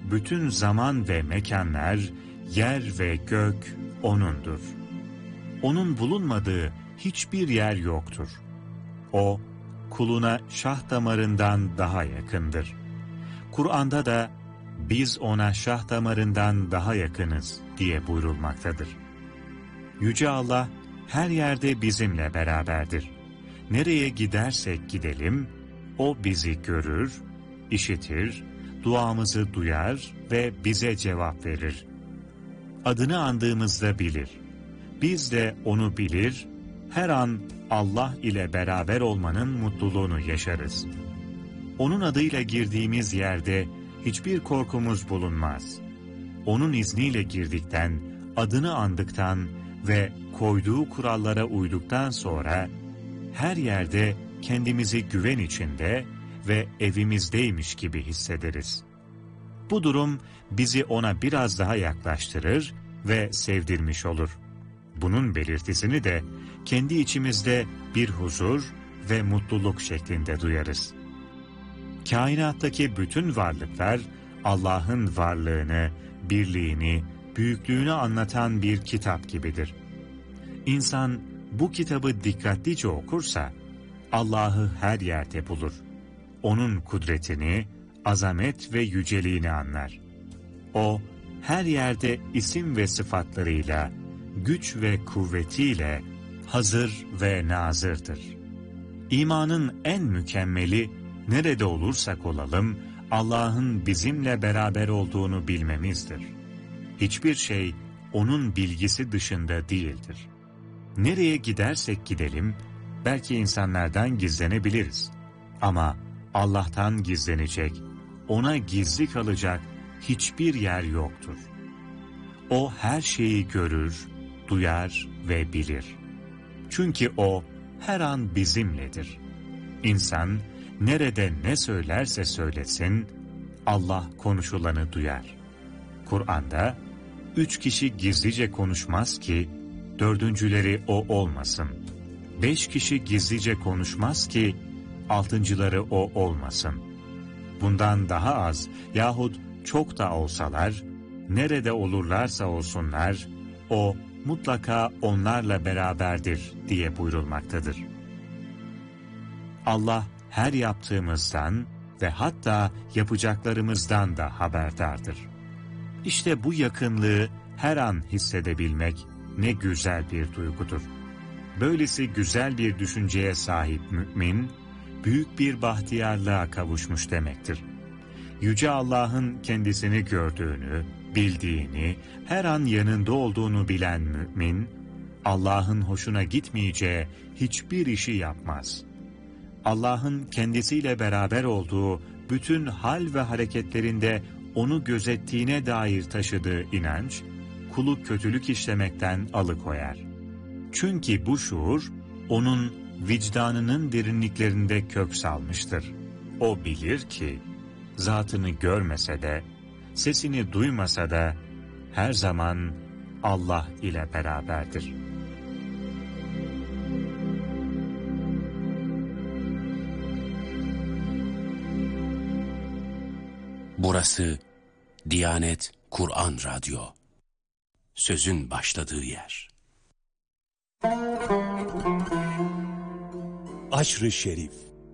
bütün zaman ve mekanlar, yer ve gök O'nundur. O'nun bulunmadığı hiçbir yer yoktur. O, kuluna şah damarından daha yakındır. Kur'an'da da biz O'na şah damarından daha yakınız diye buyurulmaktadır. Yüce Allah her yerde bizimle beraberdir. Nereye gidersek gidelim, O bizi görür, işitir, duamızı duyar ve bize cevap verir. Adını andığımızda bilir. Biz de O'nu bilir, her an Allah ile beraber olmanın mutluluğunu yaşarız. O'nun adıyla girdiğimiz yerde hiçbir korkumuz bulunmaz. O'nun izniyle girdikten, adını andıktan ve koyduğu kurallara uyduktan sonra her yerde kendimizi güven içinde ve evimizdeymiş gibi hissederiz. Bu durum bizi O'na biraz daha yaklaştırır ve sevdirmiş olur. Bunun belirtisini de kendi içimizde bir huzur ve mutluluk şeklinde duyarız. Kainattaki bütün varlıklar Allah'ın varlığını, birliğini, büyüklüğünü anlatan bir kitap gibidir. İnsan bu kitabı dikkatlice okursa Allah'ı her yerde bulur. O'nun kudretini, azamet ve yüceliğini anlar. O, her yerde isim ve sıfatlarıyla, güç ve kuvvetiyle hazır ve nazırdır. İmanın en mükemmeli, nerede olursak olalım, Allah'ın bizimle beraber olduğunu bilmemizdir. Hiçbir şey O'nun bilgisi dışında değildir. Nereye gidersek gidelim, belki insanlardan gizlenebiliriz. Ama Allah'tan gizlenecek, O'na gizli kalacak hiçbir yer yoktur. O her şeyi görür, duyar ve bilir. Çünkü O her an bizimledir. İnsan nerede ne söylerse söylesin, Allah konuşulanı duyar. Kur'an'da 3 kişi gizlice konuşmaz ki, 4'üncüleri o olmasın. 5 kişi gizlice konuşmaz ki, 6'ncıları o olmasın. Bundan daha az yahut çok da olsalar, nerede olurlarsa olsunlar, O mutlaka onlarla beraberdir diye buyurulmaktadır. Allah her yaptığımızdan ve hatta yapacaklarımızdan da haberdardır. İşte bu yakınlığı her an hissedebilmek ne güzel bir duygudur. Böylesi güzel bir düşünceye sahip mümin, büyük bir bahtiyarlığa kavuşmuş demektir. Yüce Allah'ın kendisini gördüğünü, bildiğini, her an yanında olduğunu bilen mümin, Allah'ın hoşuna gitmeyeceği hiçbir işi yapmaz. Allah'ın kendisiyle beraber olduğu bütün hal ve hareketlerinde O'nu gözettiğine dair taşıdığı inanç, kulu kötülük işlemekten alıkoyar. Çünkü bu şuur, O'nun vicdanının derinliklerinde kök salmıştır. O bilir ki, zatını görmese de, sesini duymasa da, her zaman Allah ile beraberdir. Burası Diyanet Kur'an Radyo. Sözün başladığı yer. Aşr-ı Şerif.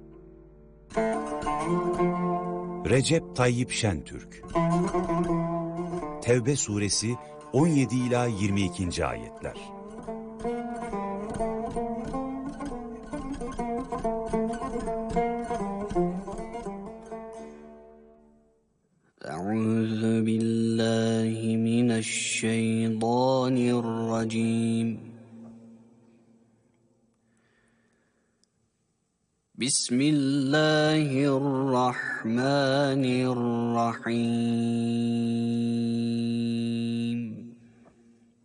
Recep Tayyip Şentürk. Tevbe suresi 17 ila 22. ayetler. Euzu billahi mineşşeytanirracim. Bismillahirrahmanirrahim.